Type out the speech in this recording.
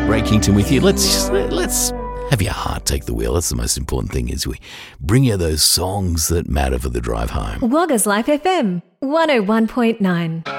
Ray Kington with you. Let's have your heart take the wheel. That's the most important thing, is we bring you those songs that matter for the drive home. Wagga's Life FM 101.9.